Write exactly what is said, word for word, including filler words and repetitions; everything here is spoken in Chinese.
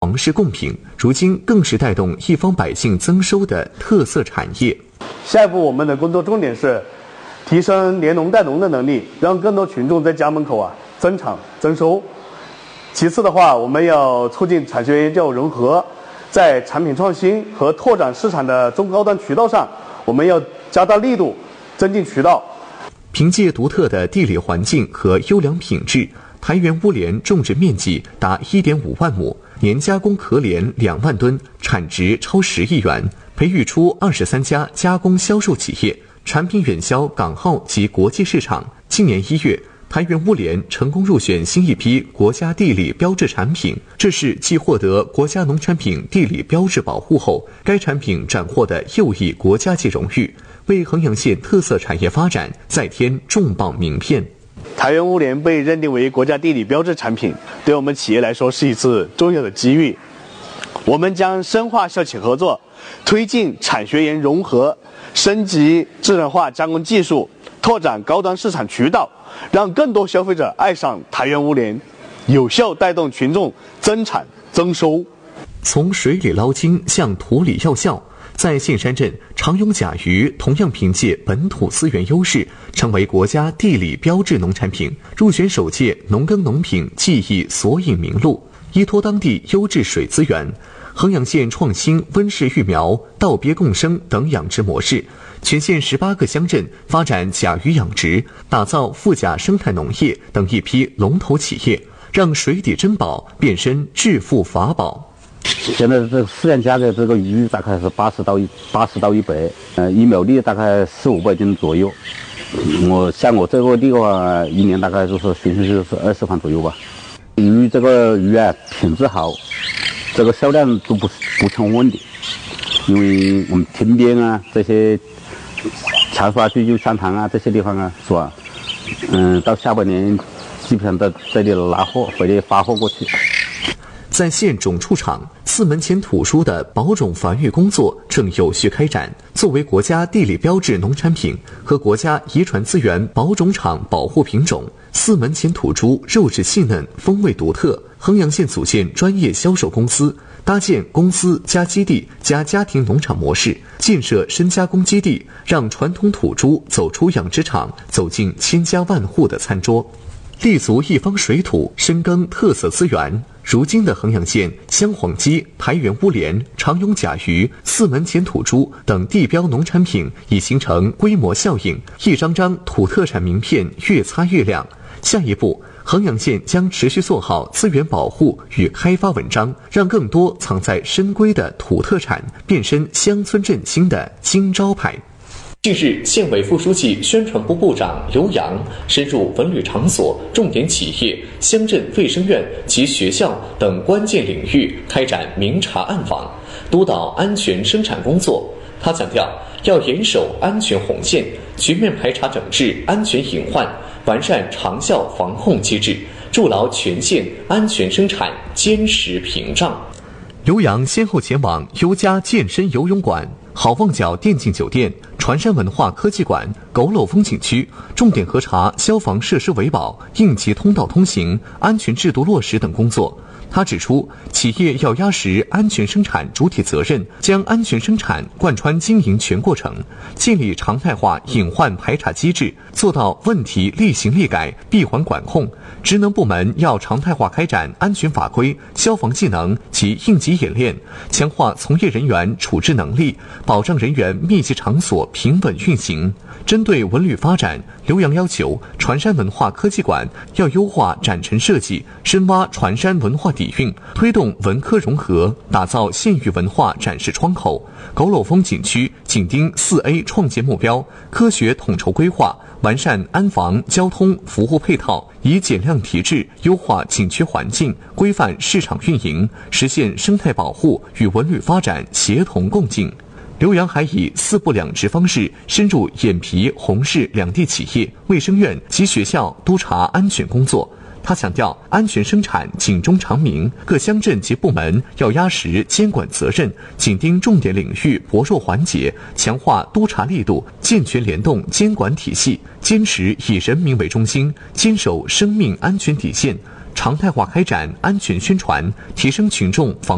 皇室贡品，如今更是带动一方百姓增收的特色产业。 下一步我们的工作重点是提升联农带农的能力，让更多群众在家门口啊增产增收。其次的话，我们要促进产学研教融合，在产品创新和拓展市场的中高端渠道上，我们要加大力度，增进渠道。 凭借独特的地理环境和优良品质，台源乌莲种植面积达 一点五万亩，年加工壳莲两万吨，产值超十亿元，培育出二十三家加工销售企业，产品远销港澳及国际市场。今年一月，台源乌莲成功入选新一批国家地理标志产品，这是继获得国家农产品地理标志保护后，该产品斩获的又一国家级荣誉，为衡阳县特色产业发展再添重磅名片。 台源乌莲被认定为国家地理标志产品，对我们企业来说是一次重要的机遇。我们将深化校企合作，推进产学研融合，升级智能化加工技术，拓展高端市场渠道，让更多消费者爱上台源乌莲，有效带动群众增产增收。 从水里捞金向土里要效，在县山镇，长荣甲鱼同样凭借本土资源优势，成为国家地理标志农产品，入选首届农耕农品技艺索引名录。依托当地优质水资源，衡阳县创新温室育苗、稻鳖共生等养殖模式，全县十八个乡镇发展甲鱼养殖，打造富甲生态农业等一批龙头企业，让水底珍宝变身致富法宝。 现在这个市场价格，这个鱼大概是八十到一八十到一百，呃，一毛粒大概四五百斤左右。我像我这个地的话，一年大概就是平均就是二十万左右吧。鱼这个鱼啊，品质好，这个销量都不不成问题，因为我们亭边啊这些长沙区就三塘啊这些地方啊，是吧？嗯，到下半年基本上到这里拿货，回来发货过去。 在县种畜场，四门前土猪的保种繁育工作正有序开展。作为国家地理标志农产品和国家遗传资源保种场保护品种，四门前土猪肉质细嫩，风味独特。衡阳县组建专业销售公司，搭建公司加基地加家庭农场模式，建设深加工基地，让传统土猪走出养殖场，走进千家万户的餐桌。立足一方水土，深耕特色资源。如今的衡阳县，香黄鸡、台源乌莲、长荣甲鱼、四门前土猪等地标农产品已形成规模效应，一张张土特产名片越擦越亮。下一步，衡阳县将持续做好资源保护与开发文章，让更多藏在深闺的土特产变身乡村振兴的金招牌。近日，县委副书记、宣传部部长刘洋深入文旅场所、重点企业、乡镇卫生院及学校等关键领域开展明察暗访，督导安全生产工作。他强调，要严守安全红线，全面排查整治安全隐患，完善长效防控机制，筑牢全县安全生产坚实屏障。刘洋先后前往优家健身游泳馆、好望角电竞酒店、船山文化科技馆、亳楼风景区，重点核查消防设施维保、应急通道通行、安全制度落实等工作。他指出，企业要压实安全生产主体责任，将安全生产贯穿经营全过程，建立常态化隐患排查机制，做到问题立行立改、闭环管控。职能部门要常态化开展安全法规、消防技能及应急演练，强化从业人员处置能力，保障人员密集场所平稳运行。针对文旅发展，刘洋要求船山文化科技馆要优化展陈设计，深挖船山文化底蕴，推动文科融合，打造县域文化展示窗口。亳楼风景区紧盯四 A 创建目标，科学统筹规划，完善安防、交通、服务配套，以减量提质，优化景区环境，规范市场运营，实现生态保护与文旅发展协同共进。刘洋还以四不两直方式深入眼皮、红市两地企业、卫生院及学校督查安全工作。他强调，安全生产警钟长鸣，各乡镇及部门要压实监管责任，紧盯重点领域薄弱环节，强化督查力度，健全联动监管体系，坚持以人民为中心，坚守生命安全底线，常态化开展安全宣传，提升群众防